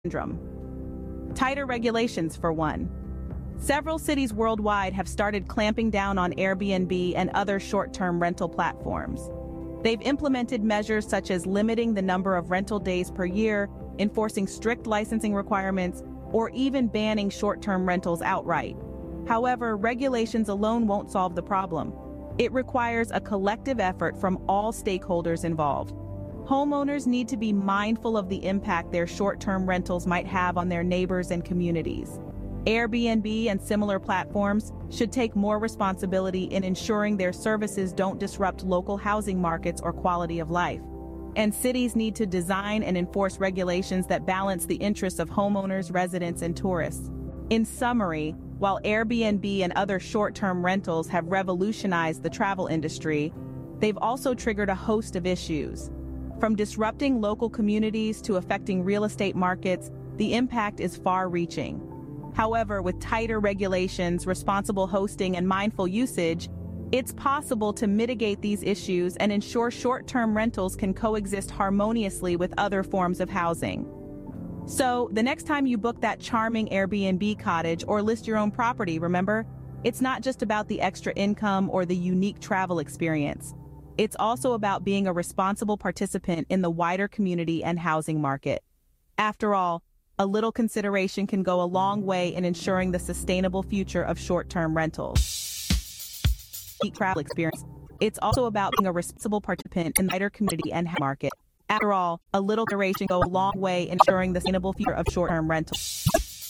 syndrome. Tighter regulations, for one. Several cities worldwide have started clamping down on Airbnb and other short-term rental platforms. They've implemented measures such as limiting the number of rental days per year, enforcing strict licensing requirements, or even banning short-term rentals outright. However, regulations alone won't solve the problem. It requires a collective effort from all stakeholders involved. Homeowners need to be mindful of the impact their short-term rentals might have on their neighbors and communities. Airbnb and similar platforms should take more responsibility in ensuring their services don't disrupt local housing markets or quality of life. And cities need to design and enforce regulations that balance the interests of homeowners, residents, and tourists. In summary, while Airbnb and other short-term rentals have revolutionized the travel industry, they've also triggered a host of issues. From disrupting local communities to affecting real estate markets, the impact is far-reaching. However, with tighter regulations, responsible hosting, and mindful usage, it's possible to mitigate these issues and ensure short-term rentals can coexist harmoniously with other forms of housing. So, the next time you book that charming Airbnb cottage or list your own property, remember, it's not just about the extra income or the unique travel experience. It's also about being a responsible participant in the wider community and housing market. After all, a little consideration can go a long way in ensuring the sustainable future of short-term rentals. Travel experience. It's also about being a responsible participant in the wider community and market. After all, a little consideration can go a long way in ensuring the sustainable future of short-term rentals.